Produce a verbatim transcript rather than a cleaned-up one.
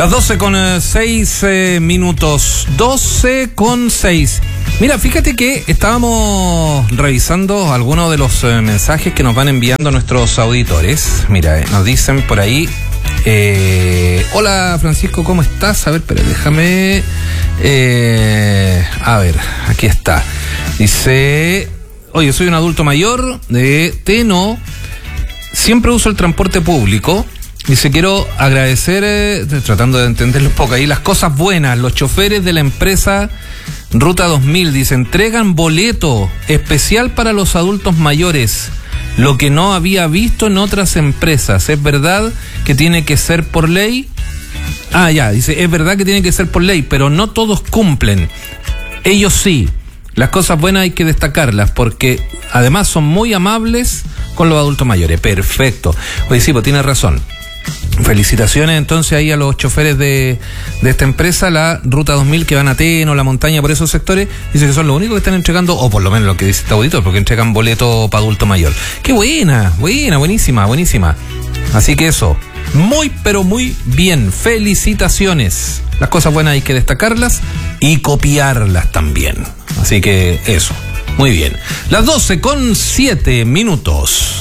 Las doce con seis eh, minutos. doce con seis. Mira, fíjate que estábamos revisando algunos de los eh, mensajes que nos van enviando nuestros auditores. Mira, eh, nos dicen por ahí. Eh, hola Francisco, ¿cómo estás? A ver, pero déjame. Eh, a ver, aquí está. Dice: oye, soy un adulto mayor de Teno. Siempre uso el transporte público. Dice, quiero agradecer, eh, tratando de entenderlo un poco ahí, las cosas buenas. Los choferes de la empresa Ruta dos mil, dice, entregan boleto especial para los adultos mayores, lo que no había visto en otras empresas. ¿Es verdad que tiene que ser por ley? Ah, ya, dice, es verdad que tiene que ser por ley, pero no todos cumplen. Ellos sí. Las cosas buenas hay que destacarlas, porque además son muy amables con los adultos mayores. Perfecto. Oye, sí, pues tienes razón. Felicitaciones entonces ahí a los choferes de, de esta empresa, la Ruta dos mil, que van a Teno, la montaña, por esos sectores. Dice que son los únicos que están entregando, o por lo menos lo que dice este auditor, porque entregan boleto para adulto mayor. ¡Qué buena! Buena, buenísima, buenísima. Así que eso, muy pero muy bien. Felicitaciones. Las cosas buenas hay que destacarlas y copiarlas también. Así que eso, muy bien. Las doce con siete minutos.